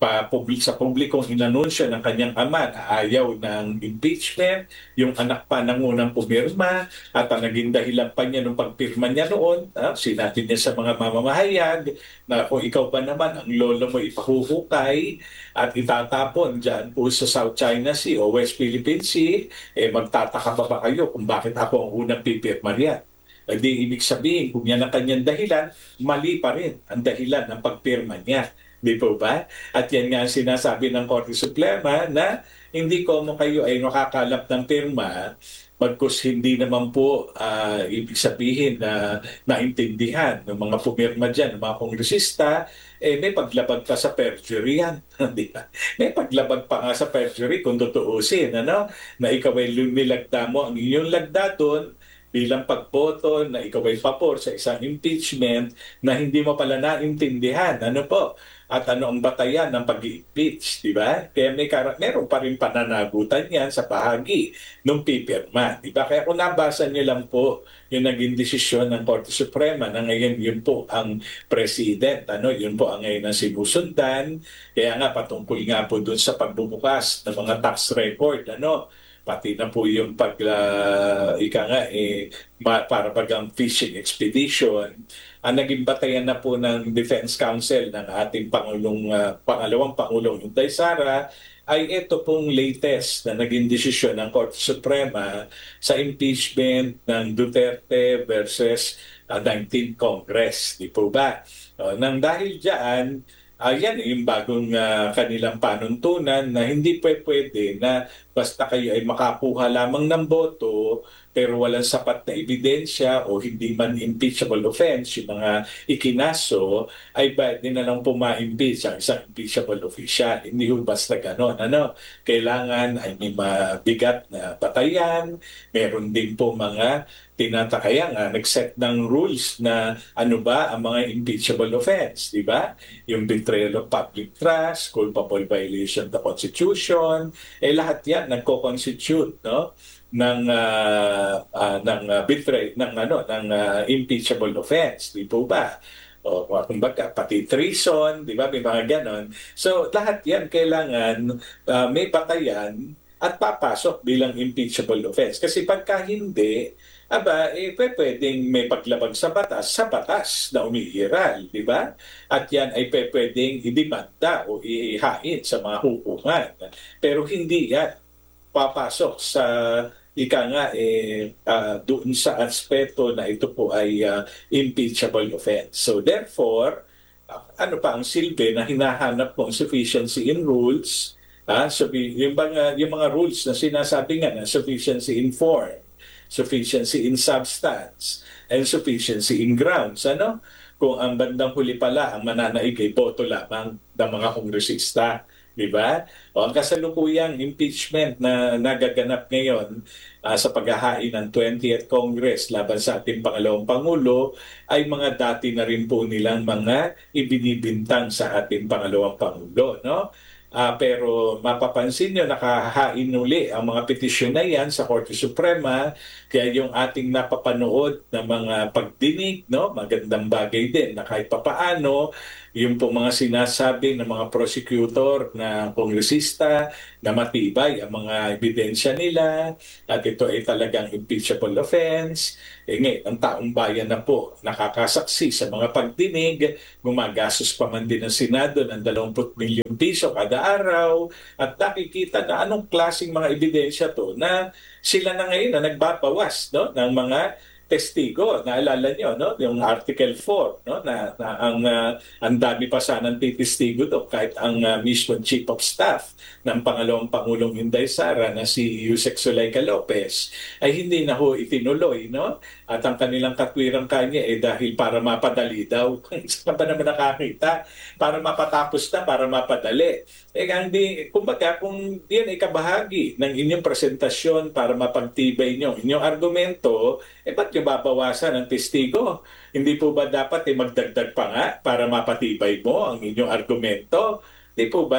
pa, public, sa publikong inanunsyo ng kanyang ama na ayaw ng impeachment, yung anak pa ng unang pumirma, at ang naging dahilan pa niya nung pagpirma niya noon, ah, sinabi niya sa mga mamamahayag na kung ikaw ba naman ang lolo mo ipahuhukay at itatapon dyan po sa South China Sea o West Philippine Sea, eh magtataka pa ba kayo kung bakit ako ang unang pipirma niya? Hindi ibig sabihin, kung yan ang kanyang dahilan, mali pa rin ang dahilan ng pagpirma niya. Di po ba? At yan nga ang sinasabi ng Korte Suprema na hindi ko mo kayo ay nakakalap ng pirma bagkus hindi naman po ah, ibig sabihin na naintindihan ng mga pumirma dyan, ng mga kongresista, eh may paglabag pa sa perjury yan. Di ba? May paglabag pa nga sa perjury kung tutuusin, ano? Na ikaw ay lumilagda mo ang inyong lagda doon bilang pagboto na ikaw ay papor sa isang impeachment na hindi mo pala naintindihan. Ano po? At ano ang batayan ng pag-impeach, di ba? Kaya may kar- meron pa rin pananagutan yan sa bahagi ng pipirma, di ba? Kaya kung nabasa niyo lang po yung naging desisyon ng Korte Suprema na ngayon yun po ang president, ano? Yun po ang ngayon ang sinusundan. Kaya nga patungkol nga po dun sa pagbubukas ng mga tax record, ano? Pati na po yung pag, uh, ika nga, eh, ma- para bagang fishing expedition, ang naging batayan na po ng Defense Council ng ating Pangulong, uh, pangalawang Pangulong Inday Sara, ay ito pong latest na naging desisyon ng Korte Suprema sa impeachment ng Duterte versus uh, nineteenth Congress. Di po ba? Uh, nang dahil dyan, ayan uh, yung bagong uh, kanilang panuntunan na hindi pwe- pwede na basta kayo ay makakuha lamang ng boto pero walang sapat na ebidensya o hindi man impeachable offense, yung mga ikinaso, ay pwede na lang puma-impeach ang isang impeachable official. Hindi ho basta ganon. Ano? Kailangan ay may mabigat na batayan, meron din po mga tinatakaya nga, nag-set ng rules na ano ba ang mga impeachable offense, di ba? Yung betrayal of public trust, culpable violation of the Constitution, eh lahat yan nagko-constitute, no? ng uh, uh, ng uh, betray ng ano ng uh, impeachable offense, di po ba? O kumbaga pati treason, di ba? May mga ganon. So lahat yan kailangan uh, may batayan at papasok bilang impeachable offense. Kasi pagka hindi, aba, eh, pwedeng may paglabag sa batas, sa batas na umiiral, di ba? At yan ay pwedeng idemanda o ihain sa mga hukuman. Pero hindi yan papasok sa ika nga eh uh, doon sa aspeto na ito po ay uh, impeachable offense. So therefore, uh, ano pa ang silbi na hinahanap mo sufficiency in rules, ah, so, yung, mga, yung mga rules na sinasabi nga na sufficiency in form, sufficiency in substance, and sufficiency in grounds. Ano? Kung ang bandang huli pala ang mananaig ay boto lamang ng mga kongresista. Di ba? O ang kasalukuyang impeachment na nagaganap ngayon uh, sa paghahain ng twentieth Congress laban sa ating pangalawang Pangulo ay mga dati na rin po nilang mga ibinibintang sa ating pangalawang Pangulo. No? Uh, pero mapapansin nyo, nakahain uli ang mga petisyon na yan sa Korte Suprema, kaya yung ating napapanood na mga pagdinig, no, magandang bagay din na kahit papaano, yung po mga sinasabi ng mga prosecutor na kongresista na matibay ang mga ebidensya nila at ito ay talagang impeachable offense. Eh ngayon, ang taong bayan na po nakakasaksi sa mga pagdinig, gumagastos pa man din ng Senado ng dalawampu't milyong piso kada araw at nakikita na anong klaseng mga ebidensya to na sila na ngayon na nagbabawas, no, ng mga testigo. Naalala nyo, no? Yung Article four, no? Na, na ang, uh, ang dami pa sanang titistigo doon kahit ang uh, mismo Chief of Staff ng pangalawang Pangulong Inday Sara na si Yusek Zuleika Lopez ay hindi na ho itinuloy, no? At ang kanilang katwirang kanya eh dahil para mapadali daw. Saan ba naman nakakita? Para mapatapos na, para mapadali. Eh hindi, kumbaga kung yan ay kabahagi ng inyong presentasyon para mapagtibay nyo inyong argumento, eh ba't yung babawasan ng testigo? Hindi po ba dapat eh magdagdag pa nga para mapatibay mo ang inyong argumento? Di po ba?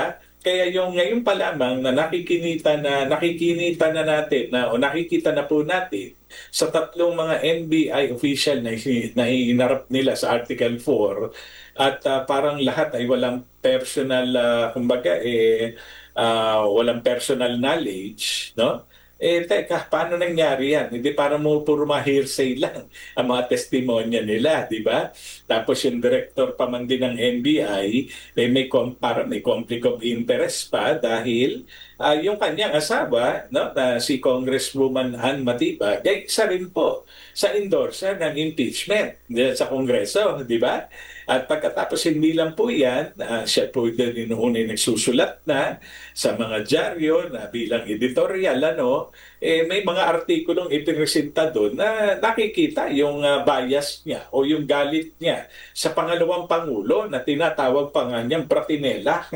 Kaya yung ngayon pa lamang na nakikinita na nakikinita na natin na o nakikita na po natin sa tatlong mga N B I official na, hi- na hinarap nila sa Article four at ah, parang lahat ay walang personal ah, kumbaga eh ah, walang personal knowledge, no? Eh, teka, paano nangyari yan? Hindi para mo puro mga hearsay lang ang mga testimonya nila, di ba? Tapos yung director pa man din ng N B I, eh, may, com- para may conflict of interest pa dahil ah, yung kanyang asawa, no, na si Congresswoman Ann Matibag, ay isa rin po sa endorser ng impeachment diyan sa Kongreso, di ba? At pagkatapos hindi lang po yan, ah, siya po din inuunay nagsusulat na sa mga dyaryo na bilang editorial, ano, eh, may mga artikulong ipinresenta doon na nakikita yung ah, bias niya o yung galit niya sa pangalawang pangulo na tinatawag pa nga niyang Pratinela.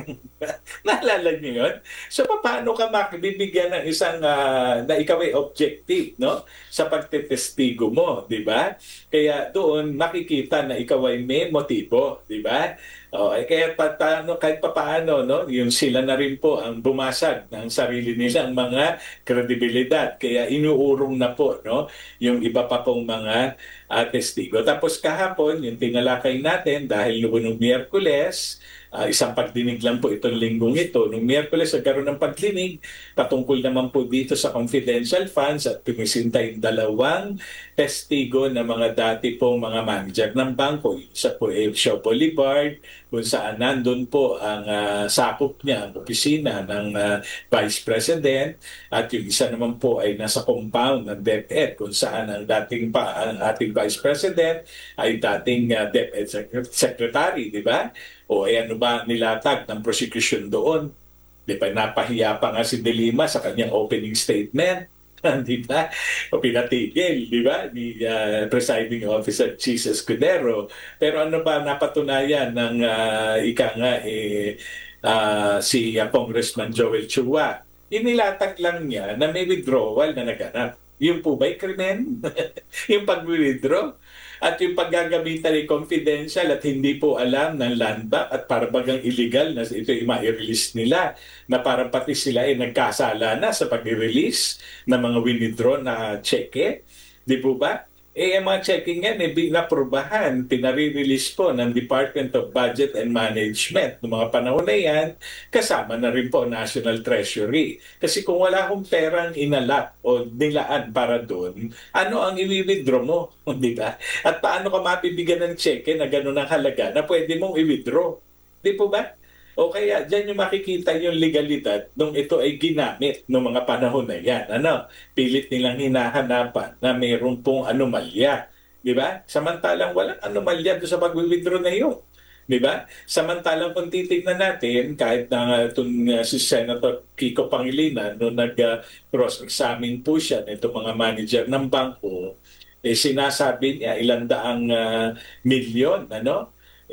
Naalala niyo yun? So paano ka makibibigyan ng isang ah, na ikaw ay objective, no? Sa pagtetestigo mo, di ba? Kaya doon makikita na ikaw ay may motibo, di ba? O, eh, kaya pa, paano, kahit pa paano, no? Yung sila na rin po ang bumasag ng sarili nilang mga kredibilidad. Kaya inuurong na po, no? Yung iba pa pong mga ah, testigo. Tapos kahapon, yung tinalakay natin dahil noong Miyerkules, Ah, isang pagdinig lang po itong linggong ito. Noong Miyerkules, nagkaroon ng pagdinig patungkol naman po dito sa confidential funds at pumisinta yung dalawang testigo na mga dati pong mga manager ng bangko. Isa po ay Shaw Boulevard, kung saan nandun po ang ah, sakop niya, ang opisina ng ah, Vice President. At yung isa naman po ay nasa compound ng DepEd, kung saan ang dating pa, ang ating Vice President ay dating uh, DepEd Sec- Secretary, di ba? O eh, ano ba ang nilatag ng prosecution doon? Di ba, napahiya pa nga si De Lima sa kanyang opening statement. Di ba? O pinatigil, di ba? Ni ah, Presiding Officer Chis Escudero. Pero ano ba napatunayan ng ah, ika nga eh, ah, si ah, Congressman Joel Chua? Inilatag lang niya na may withdrawal na naganap. Yung po ba'y krimen? Yung pag-withdraw? At yung paggagamitan ay confidential at hindi po alam ng land bank at para bagang illegal na ito ay ma-release nila na parang pati sila ay nagkasala na sa pag-release ng mga withdraw na cheque. Di po ba? Eh, ang mga checking yan, eh, binaprubahan, pinare-release po ng Department of Budget and Management noong mga panahon na yan, kasama na rin po National Treasury. Kasi kung wala akong perang inalat o nilaan para doon, ano ang i-withdraw mo? Di ba? At paano ka mapibigyan ng cheque na gano'n ang halaga na pwede mong i-withdraw? Di po ba? O kaya dyan yung makikita yung legalidad nung ito ay ginamit noong mga panahon na yan. Ano? Pilit nilang hinahanapan na mayroon pong anomalya. Di ba? Samantalang walang anomalya doon sa pag-withdraw na yun. Di ba? Samantalang kung titignan natin, kahit na uh, itong, uh, si Senator Kiko Pangilinan, nung nag-cross-examine po siya nitong mga manager ng bangko, eh, sinasabi niya ilang daang uh, milyon, ano?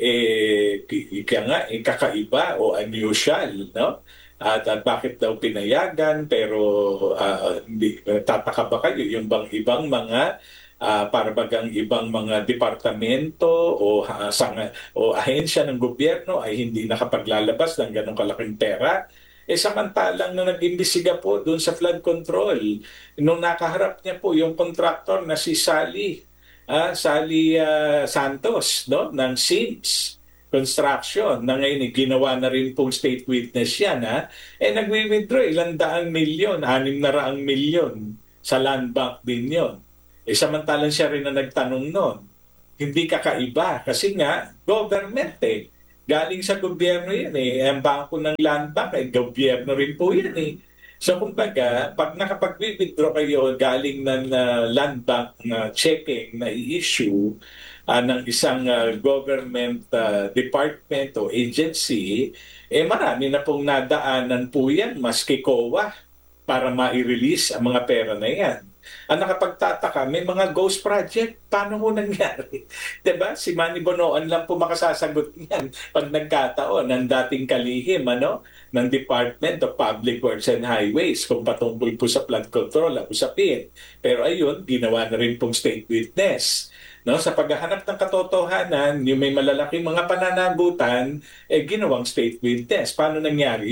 Eh, ika nga, eh, kakaiba o unusual, no? At, at bakit daw pinayagan pero ah, hindi, tataka ba kayo yung bang ibang mga ah, para bagang ibang mga departamento o ah, sang, o ahensya ng gobyerno ay hindi nakapaglalabas ng ganong kalaking pera? Eh samantalang nung nag-imbestiga po doon sa flood control, nung nakaharap niya po yung contractor na si Sally ah, Sally ah, Santos, no, ng Sims Construction na ngayon eh, ginawa na rin pong state witness yan, ha? Eh nagwi-withdraw ilang daang milyon, anim na raang milyon sa land bank din yon. Eh samantalang siya rin na nagtanong noon. Hindi kakaiba kasi nga government eh. Galing sa gobyerno yan eh. Ang bangko ng land bank ay gobyerno rin po yan eh. So kumbaga, pag nakapag-withdraw kayo galing ng uh, land bank na checking na i-issue uh, ng isang uh, government uh, department o agency, eh marami na pong nadaanan po yan, maski C O A, para ma-release ang mga pera na yan. Ang nakapagtataka, may mga ghost project. Paano ho nangyari? Diba? Si Manny Bonoan lang po makasasagot niyan pag nagkataon ng dating kalihim, ano? Ng Department of Public Works and Highways kung patungkol po sa flood control ang usapin. Pero ayun, ginawa na rin pong state witness. No, sa paghahanap ng katotohanan, yung may malalaking mga pananagutan, eh ginawang state witness. Paano nangyari yun?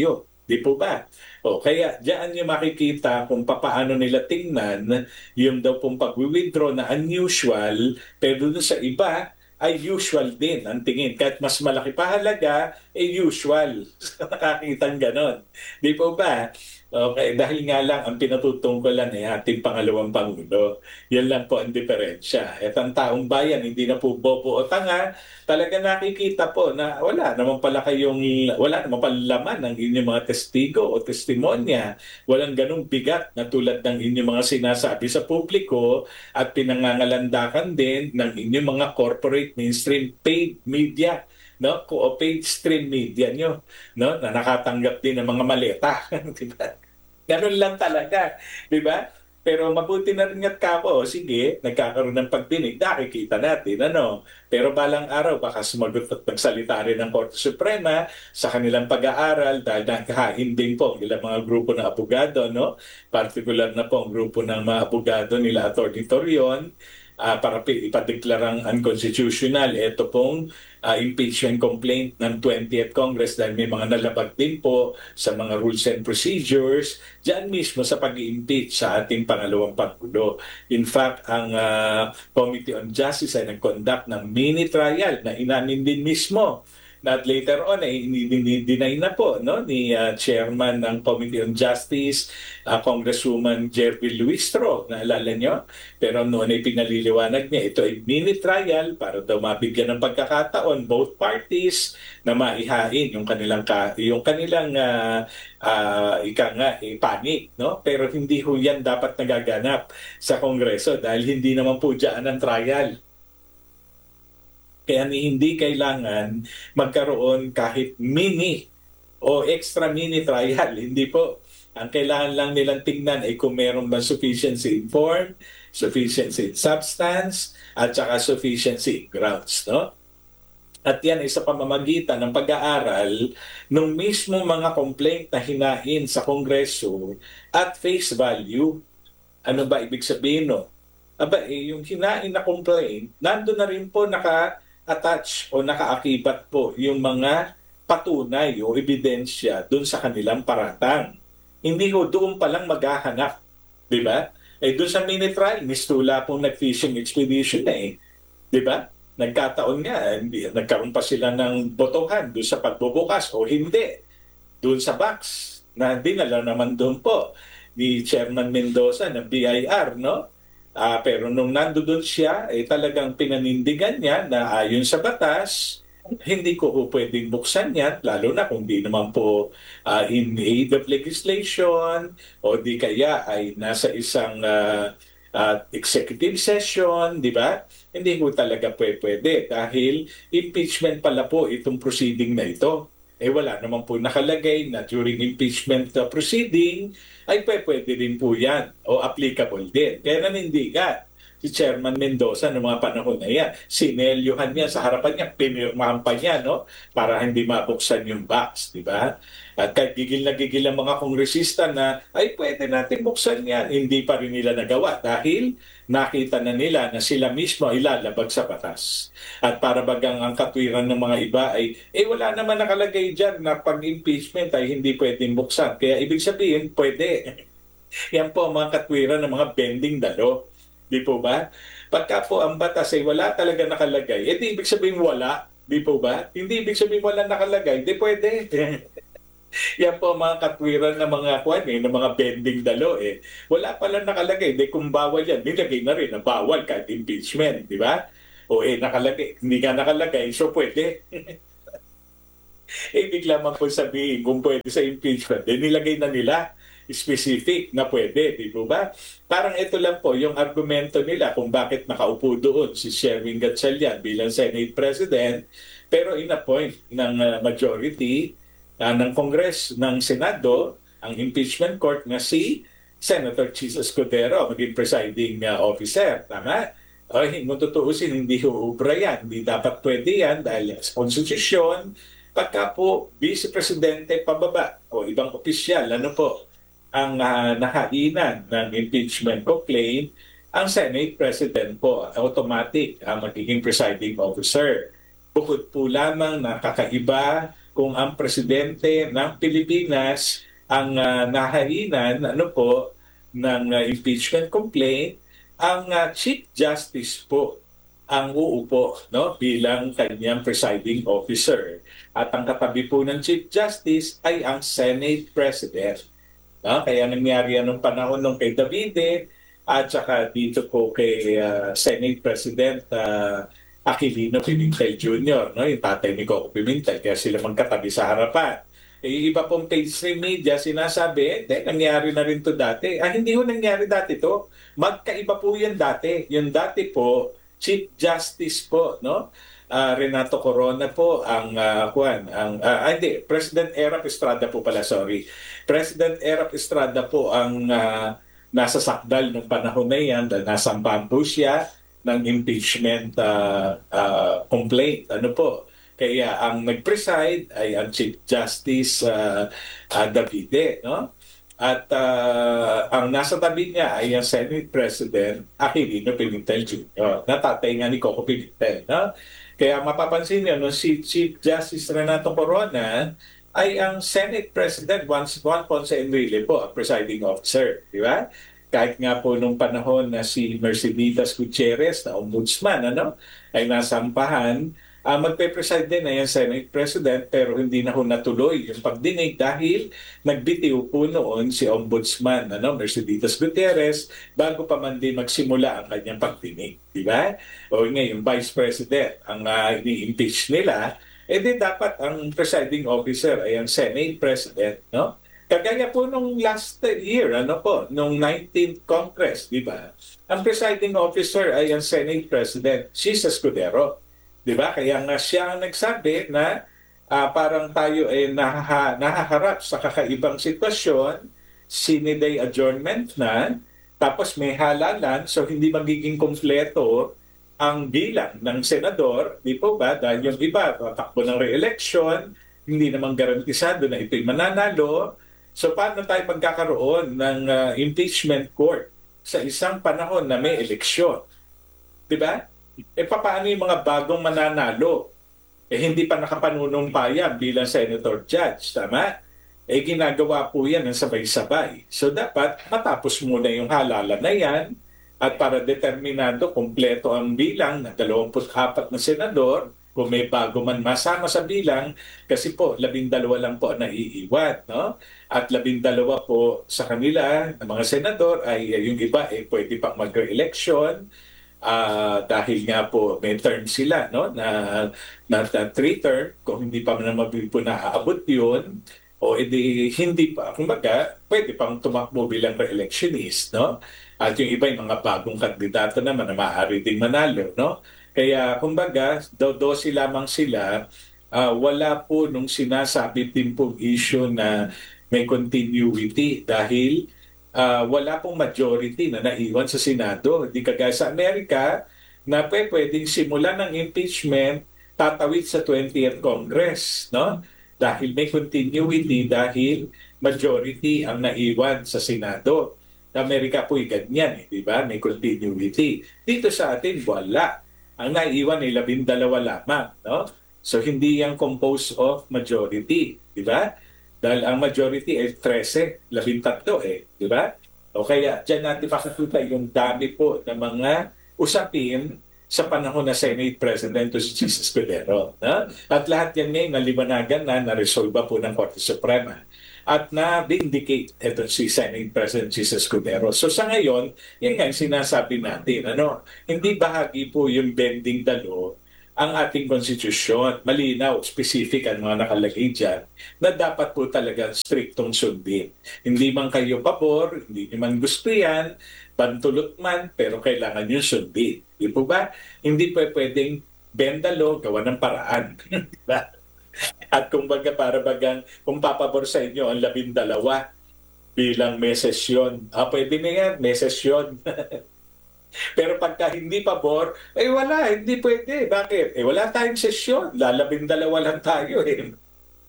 Di po ba? O, kaya diyan niyo makikita kung papaano nila tingnan yung daw pong pag-withdraw na unusual, pero dun sa iba ay usual din ang tingin. Kahit mas malaki pa halaga, eh usual. Nakakitang ganon. Di po ba? Okay, dahil nga lang ang pinatutungkulan ay ating pangalawang Pangulo. Yan lang po ang diferensya. At ang taong bayan, hindi na po bobo o tanga, talaga nakikita po na wala naman pala kayong, wala naman pala laman ng inyong mga testigo o testimonya. Walang ganong bigat na tulad ng inyong mga sinasabi sa publiko at pinangangalandakan din ng inyong mga corporate mainstream paid media, no? O paid stream media nyo, no? Na nakatanggap din ng mga maleta. Di ba? Ganun lang talaga, di ba? Pero mabuti na rin at kako, sige, nagkakaroon ng pagdinig, nakikita natin, ano. Pero balang araw, baka sumagot at magsalita rin ng Korte Suprema sa kanilang pag-aaral dahil nagkahain din po ang ilang mga grupo ng abogado, no? Particular na po ang grupo ng mga abogado nila Atty. Torion, ah, para pi- ipadeklarang unconstitutional. Ito pong ah, impeachment complaint ng twentieth Congress dahil may mga nalabag din po sa mga rules and procedures diyan mismo sa pag-impeach sa ating pangalawang Pangulo. In fact, ang ah, Committee on Justice ay nag-conduct ng mini trial na inamin din mismo na at later on ay deny na po, no, ni ah, Chairman ng Committee on Justice, ah, Congresswoman Jervil Luistro, naalala nyo? Pero noon ay pinaliliwanag niya, ito ay mini trial para daw mabigyan ng pagkakataon both parties na maihain yung kanilang ka, yung kanilang uh, uh, ika nga eh, panig, no? Pero hindi ho yan dapat nagaganap sa Kongreso dahil hindi naman po diyan ang trial. Kaya ni hindi kailangan magkaroon kahit mini o extra mini trial. Hindi po. Ang kailangan lang nilang tingnan ay kung meron ba sufficiency in form, sufficiency in substance, at saka sufficiency in grounds. No? At yan ay sa pamamagitan ng pag-aaral ng mismo mga complaint na hinain sa Kongreso at face value. Ano ba ibig sabihin no? Aba, eh, yung hinain na complaint, nando na rin po naka-attach o nakaakibat po yung mga patunay o ebidensya doon sa kanilang paratang. Hindi ho doon pa lang maghahanap. Di ba? Eh doon sa mini trial, mistula pong nag-fishing expedition na eh. Di ba? Nagkataon nga, hindi, nagkaroon pa sila ng botohan doon sa pagbubukas o hindi. Doon sa box na dinala naman doon po ni Chairman Mendoza ng B I R, no? Ah, pero nung nandoon siya, eh, talagang pinanindigan niya na ayon sa batas, hindi ko po pwedeng buksan yan, lalo na kung di naman po ah, in aid of legislation o di kaya ay nasa isang ah, ah, executive session, di ba? Hindi ko talaga pwe- pwede dahil impeachment pala po itong proceeding na ito. Eh wala naman po nakalagay na during impeachment uh, proceeding ay pwe- pwede rin po yan o applicable din. Kaya nanindigan si Chairman Mendoza noong mga panahon na yan. Sinelyuhan niya sa harapan niya, pinirmahan pa niya, no? Para hindi mabuksan yung box, di ba? At kahit gigil na gigil ang mga kongresista na, ay pwede natin buksan yan, hindi pa rin nila nagawa dahil nakita na nila na sila mismo ay lalabag sa batas. At para bagang ang katwiran ng mga iba ay, eh wala naman nakalagay dyan na pag-impeachment ay hindi pwedeng buksan. Kaya ibig sabihin, pwede. Yan po ang mga katwiran ng mga bending dalo. Di po ba? Pagka po ang batas ay wala talaga nakalagay, eh di ibig sabihin wala. Di po ba? Hindi ibig sabihin wala nakalagay, di pwede. Yan po ang mga katwiran ng mga kwan eh, ng mga bending dalo eh. Wala pala nakalagay, di kung bawal yan, nilagay na rin na bawal kahit impeachment, di ba? O eh, nakalagay, hindi ka nakalagay, so pwede. Ibig lamang po sabihin kung pwede sa impeachment, eh nilagay na nila specific na pwede, di po ba? Parang ito lang po yung argumento nila kung bakit nakaupo doon si Sherwin Gatchalian bilang Senate President pero in-appoint ng uh, majority uh, ng Congress, ng Senado, ang impeachment court na si Senator Chis Escudero maging presiding uh, officer. Tama? Ay, kung tutuusin, hindi huubra yan. Hindi dapat pwede yan dahil sa konstitusyon, pagka po Vice Presidente pababa o ibang opisyal, ano po, ang uh, nahainan ng impeachment complaint, ang Senate President po automatic ang magiging presiding officer. Bukod po lamang na kakaiba kung ang presidente ng Pilipinas ang uh, nahainan ano po ng uh, impeachment complaint, ang uh, Chief Justice po ang uupo no bilang kanyang presiding officer, at ang katabi po ng Chief Justice ay ang Senate President. No? Kaya nangyari yan nung panahon nung kay Davide at saka dito po kay uh, Senate President uh, Aquilino Pimentel Junior, no? Yung tatay ni Coco Pimentel, kaya sila magkatabi sa harapan. Eh, iba pong mainstream media sinasabi, eh, nangyari na rin to dati. Ah, hindi ho nangyari dati to. Magkaiba po yan dati. Yung dati po, Chief Justice po, no? Uh, Renato Corona po ang uh, kuan, ang uh, ah, hindi, President Erap Estrada po pala, sorry. President Erap Estrada po ang uh, nasa sakdal ng panahon na yan dahil nasambahan po siya ng impeachment uh, uh, complaint. Ano po? Kaya ang nag-preside ay ang Chief Justice uh, uh, Davide, no? At uh, ang nasa tabi niya ay ang Senate President Aquilino Pimentel Junior, na tatay nga ni Coco Pimentel, no? Kaya mapapansin niyo, no, si Chief Justice Renato Corona ay ang Senate President Juan Ponce Enrile po, ang presiding officer, di ba? Kahit nga po nung panahon na si Mercedes Gutierrez na ombudsman, ano, ay nasampahan, uh, magpe-preside din na yung Senate President, pero hindi na ho natuloy yung pagdinig dahil nagbitiw po noon si Ombudsman, ano, Mercedes Gutierrez, bago pa man din magsimula ang kanyang pagdinig, di ba? O ngayon, Vice President ang uh, ini-impeach nila, eh di dapat ang presiding officer ay ang Senate President, no? Kagaya po nung last year, ano po, nung nineteenth Congress, di ba? Ang presiding officer ay ang Senate President, Jesus Escudero. Di ba? Kaya nga siya ang nagsabi na uh, parang tayo ay nahaha, nahaharap sa kakaibang sitwasyon, sine day adjournment na, tapos may halalan, so hindi magiging kompleto ang bilang ng senador, di po ba? Dahil yung iba, takbo ng re-election, hindi naman garantisado na ito'y mananalo. So paano tayo magkakaroon ng uh, impeachment court sa isang panahon na may eleksyon? Di ba? E paano yung mga bagong mananalo? Eh hindi pa nakapanunumpayan bilang senator judge, tama? Eh ginagawa po yan ng sabay-sabay. So dapat matapos muna yung halalan na yan, at para determinado kompleto ang bilang ng dalawampu't apat na senador, kung may bago man masama sa bilang, kasi po labindalawa lang po ang naiiwan, no? At labindalawa po sa kanila ng mga senador ay yung iba eh pwede pang mag-re-election uh, dahil nga po may term sila, no? Na, na, na three term, kung hindi pa naman po naaabot yun, o edi hindi pa, kumbaga, pwede pang tumakbo bilang re-electionist, no? At yung iba yung mga bagong kandidato naman na maaari ding manalo, no? Kaya kumbaga, do-dosi lamang sila, uh, wala po nung sinasabi din pong issue na may continuity dahil uh, wala pong majority na naiwan sa Senado. Hindi kagaya sa Amerika na pwedeng simulan ng impeachment tatawid sa twentieth Congress, no? Dahil may continuity dahil majority ang naiwan sa Senado. Amerika po ay ganyan, eh, di ba? May continuity. Dito sa atin, wala. Ang naiwan ay labindalawa lamang, no? So hindi yan composed of majority, di ba? Dahil ang majority ay thirteen, labintatlo eh, di ba? O kaya dyan natin makikita yung dami po ng mga usapin sa panahon na Senate President to si Jesus Escudero. No? At lahat yan ngayon naliwanagan na na-resolve po ng Korte Suprema at na-vindicate ito si Senate President Jesus Escudero. So sa ngayon, yan nga yung sinasabi natin, ano, hindi bahagi po yung bending the law ang ating konstitusyon. Malinaw, specific ang mga nakalagay dyan na dapat po talagang striktong sundin. Hindi man kayo pabor, hindi man gusto yan, pantulot man, pero kailangan yung sundin. Di po ba? Hindi po pwedeng bend the law, gawa ng paraan. Diba? At kung baga para bagang kung papabor sa inyo ang labindalawa bilang may sesyon, ah, pwede na yan, may sesyon. Pero pagka hindi pabor, eh wala, hindi pwede. Bakit? Eh wala tayong sesyon, lalabindalawa lang tayo eh.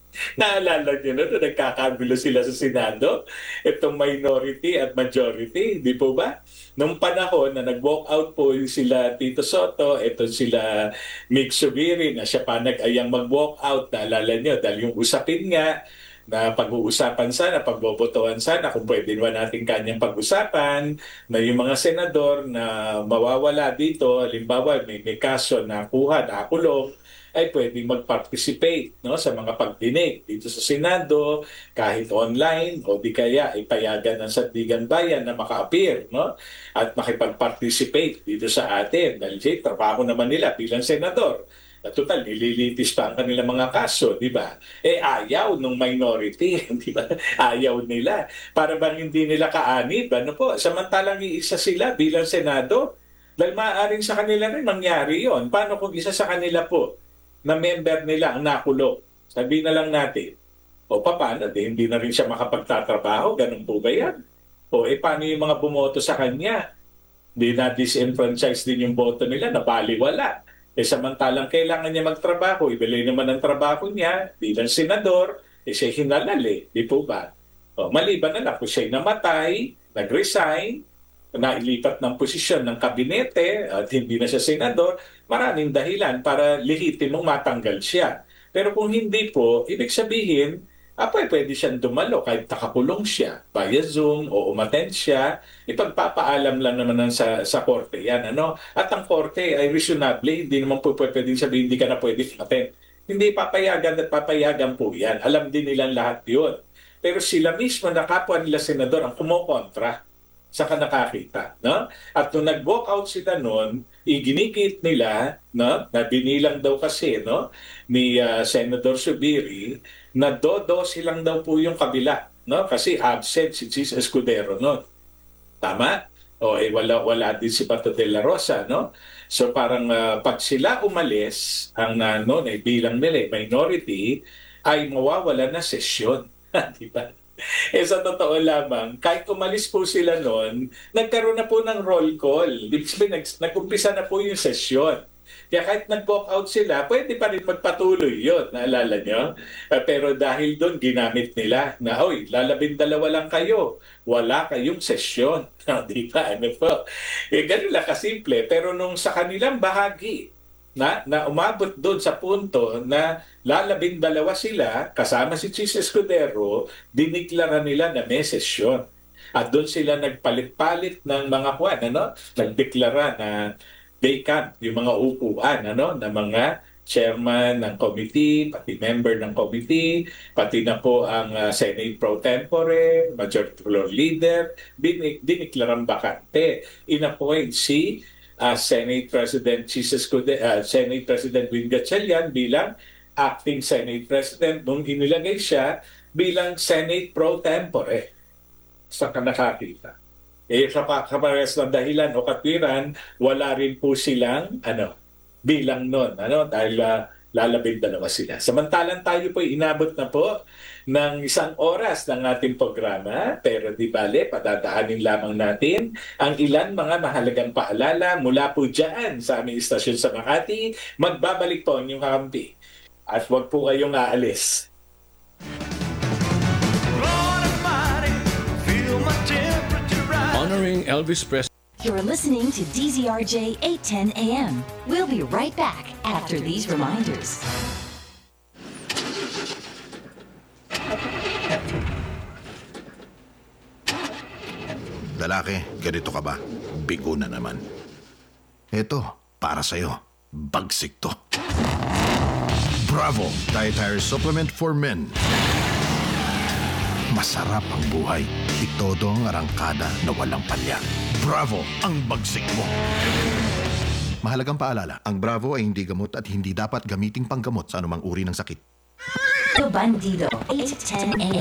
Naalala niyo na, na nagkakagulo sila sa Senado, itong minority at majority, di po ba? Nung panahon na nag-walk out po yung sila Tito Soto, ito sila Mig Subiri na siya pa nag-ayang mag-walk out, naalala niyo, dahil yung usapin nga na pag-uusapan sana, pagbobotohan sana, kung pwede ba natin kanyang pag-usapan, na yung mga senador na mawawala dito, halimbawa may, may kaso na kuha, nakulong, ay pwedeng mag-participate no, sa mga pagdinig dito sa Senado, kahit online o di kaya ipayagan ng Sandigan Bayan na maka-appear no, at makipag-participate dito sa atin. Dahil siya, trabaho naman nila bilang senador. At total, nililitis pa ang kanilang mga kaso, di ba? Eh, ayaw ng minority, di ba? Ayaw nila. Para bang hindi nila kaanib, ano po? Samantalang iisa sila bilang Senado, dahil maaaring sa kanila rin mangyari yon. Paano kung isa sa kanila po na member nila ang nakulong? Sabihin na lang natin, o paano, di, hindi na rin siya makapagtatrabaho, ganun po ba yan? O eh, paano yung mga bumoto sa kanya? Di na disenfranchise din yung boto nila, nabaliwala. Eh samantalang kailangan niya magtrabaho, ibigay naman ang trabaho niya bilang senador, eh siya hinalal eh, di po ba? O, maliban na lang kung siya'y namatay, nag-resign, nailipat ng posisyon ng kabinete at hindi na siya senador, maraming dahilan para lehitimong matanggal siya. Pero kung hindi po, ibig sabihin, apoy pwede siyang dumalo kahit nakakulong siya via Zoom o umattend siya, ipagpapaalam lang naman ng sa, sa korte yan. Ano? At ang korte ay reasonably, hindi naman po pwedeng sabihin hindi ka na pwede umattend. Hindi papayagan at papayagan po yan. Alam din nilang lahat yun. Pero sila mismo na kapwa nila senador ang kumokontra sa nakakita, no? At nung nag-walk out sila noon, iginikit nila, no, na binilang daw kasi, no, ni uh, Senator Subiri, na do-do silang daw po yung kabila, no? Kasi absent si Chis Escudero noon. Tama? O eh, wala wala din si Pato de la Rosa, no? So parang uh, pag sila umalis, ang uh, noon ay bilang nila minority, ay mawawala na sesyon, di ba? Eh sa totoo lamang, kahit umalis po sila noon, nagkaroon na po ng roll call. Ibig sabihin, nag, nag-umpisa na po yung sesyon. Kaya kahit nag-walk out sila, pwede pa rin magpatuloy yun. Naalala nyo? Uh, pero dahil doon, ginamit nila na, oy, lalabing dalawa lang kayo. Wala kayong sesyon. Di ba? Ano po? Eh, ganun lang kasimple. Pero nung sa kanilang bahagi, na, na umabot doon sa punto na lalabing dalawa sila, kasama si Chis Escudero, diniklara nila na may sesyon. At doon sila nagpalit-palit ng mga kuwan, ano? Nagdeklara na vacant yung mga upuan, ano? Na mga chairman ng committee, pati member ng committee, pati na po ang uh, Senate Pro Tempore, Majority Floor Leader, dinik diniklarang bakante. Inappoint si Uh, Senate President Jesus Cude, uh, Senate President Win Gatchalian bilang acting Senate President nung inilagay siya bilang Senate Pro Tempore sa nakakita. Eh sa kapares ng dahilan o katwiran, wala rin po silang ano, bilang nun, ano, dahil uh, lalabing dalawa sila. Samantalang tayo po inabot na po ng isang oras ng ating programa, pero di bale, padadaanin lamang natin ang ilan mga mahalagang paalala mula po dyan sa aming istasyon sa Makati. Magbabalik po ang inyong kakampi. At huwag po kayong aalis. Honoring Elvis Presley. You're listening to D Z R J eight ten A M. We'll be right back after these reminders. Lalaki, ganito ka ba? Bigo na naman. Ito, para sa'yo. Bagsik to. Bravo! Dietary Supplement for Men. Masarap ang buhay. Itodo ang arangkada na walang palya. Bravo! Ang bagsik mo. Mahalagang paalala, ang Bravo ay hindi gamot at hindi dapat gamiting panggamot sa anumang uri ng sakit. The Bandido, eight ten A M.